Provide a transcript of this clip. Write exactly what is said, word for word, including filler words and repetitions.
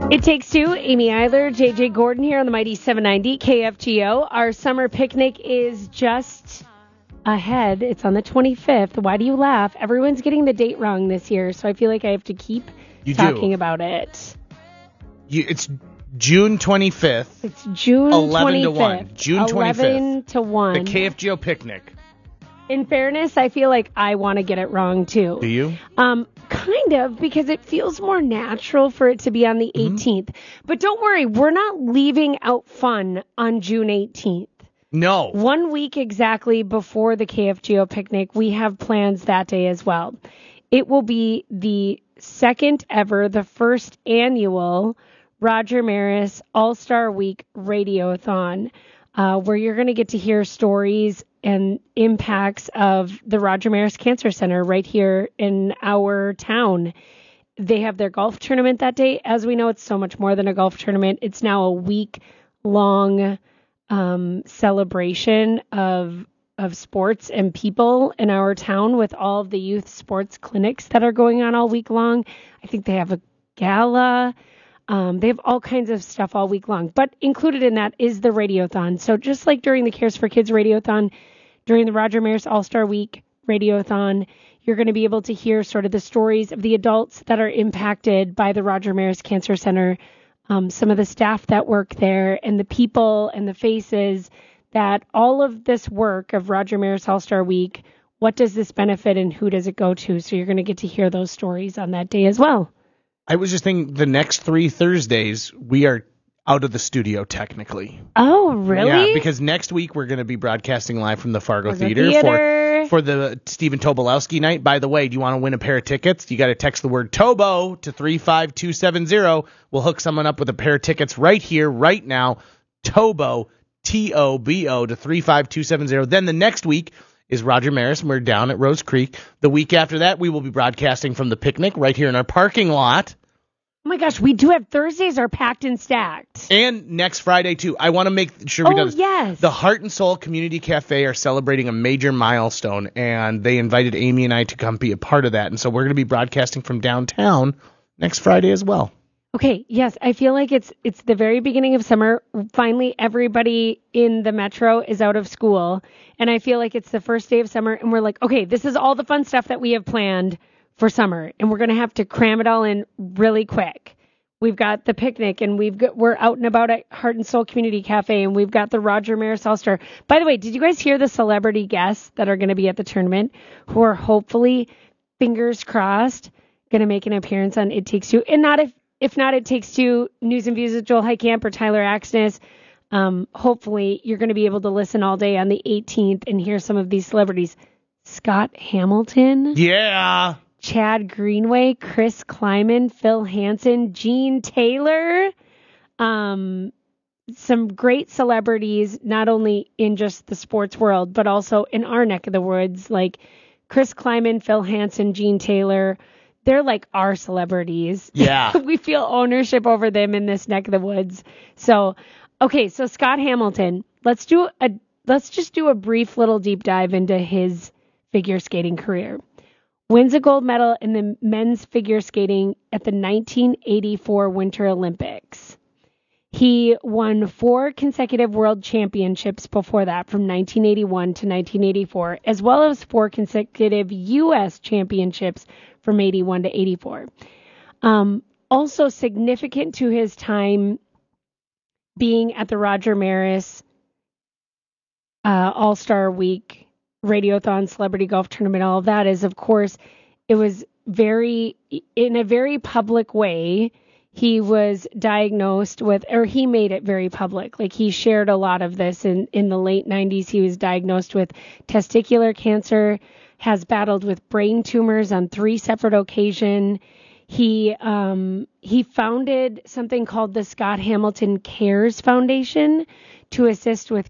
It Takes Two, Amy Eiler, J J Gordon here on the Mighty seven ninety K F G O. Our summer picnic is just ahead. It's on the twenty-fifth. Why do you laugh? Everyone's getting the date wrong this year, so I feel like I have to keep you talking do. about it. You, it's June twenty-fifth. It's June eleven twenty-fifth. to one. June twenty-fifth. eleven to one. The K F G O picnic. In fairness, I feel like I want to get it wrong, too. Do you? Um, kind of, because it feels more natural for it to be on the eighteenth. Mm-hmm. But don't worry, we're not leaving out fun on June eighteenth. No. One week exactly before the K F G O picnic, we have plans that day as well. It will be the second ever, the first annual Roger Maris All-Star Week Radiothon, uh, where you're going to get to hear stories and impacts of the Roger Maris Cancer Center right here in our town. They have their golf tournament that day. As we know, it's so much more than a golf tournament. It's now a week-long um, celebration of of sports and people in our town with all of the youth sports clinics that are going on all week long. I think they have a gala. Um, they have all kinds of stuff all week long. But included in that is the Radiothon. So just like during the Cares for Kids Radiothon, during the Roger Maris All-Star Week Radiothon, you're going to be able to hear sort of the stories of the adults that are impacted by the Roger Maris Cancer Center, um, some of the staff that work there, and the people and the faces that all of this work of Roger Maris All-Star Week, what does this benefit and who does it go to? So you're going to get to hear those stories on that day as well. I was just thinking the next three Thursdays, we are out of the studio technically. Oh, really? Yeah, because next week we're going to be broadcasting live from the Fargo For the Theater, theater. for for the Stephen Tobolowsky night. By the way, do you want to win a pair of tickets? You got to text the word Tobo to three five two seven zero. We'll hook someone up with a pair of tickets right here, right now. Tobo, T O B O, to three five two seven zero. Then the next week is Roger Maris, and we're down at Rose Creek. The week after that, we will be broadcasting from the picnic right here in our parking lot. Oh my gosh, we do have Thursdays are packed and stacked. And next Friday, too. I want to make sure we oh, do this. yes. The Heart and Soul Community Cafe are celebrating a major milestone, and they invited Amy and I to come be a part of that. And so we're going to be broadcasting from downtown next Friday as well. Okay, yes, I feel like it's it's the very beginning of summer. Finally, everybody in the metro is out of school, and I feel like it's the first day of summer, and we're like, okay, this is all the fun stuff that we have planned for summer, and we're going to have to cram it all in really quick. We've got the picnic, and we've got, we're out and about at Heart and Soul Community Cafe, and we've got the Roger Maris All-Star. By the way, did you guys hear the celebrity guests that are going to be at the tournament who are hopefully, fingers crossed, going to make an appearance on It Takes Two? And not if, if not It Takes Two, News and Views with Joel Heitkamp or Tyler Axness. Um, hopefully, you're going to be able to listen all day on the eighteenth and hear some of these celebrities. Scott Hamilton. Yeah. Chad Greenway, Chris Kleiman, Phil Hansen, Gene Taylor, um, some great celebrities, not only in just the sports world, but also in our neck of the woods, like Chris Kleiman, Phil Hansen, Gene Taylor. They're like our celebrities. Yeah. We feel ownership over them in this neck of the woods. So, okay, so Scott Hamilton, let's do a, let's just do a brief little deep dive into his figure skating career. Wins a gold medal in the men's figure skating at the nineteen eighty-four Winter Olympics. He won four consecutive world championships before that, from nineteen eighty-one to nineteen eighty-four, as well as four consecutive U S championships from eighty-one to eighty-four. Um, also significant to his time being at the Roger Maris uh, All-Star Week Radiothon, Celebrity Golf Tournament, all of that is, of course, it was very, in a very public way, he was diagnosed with, or he made it very public. Like, he shared a lot of this in, in the late nineties. He was diagnosed with testicular cancer, has battled with brain tumors on three separate occasions. He, um, he founded something called the Scott Hamilton Cares Foundation to assist with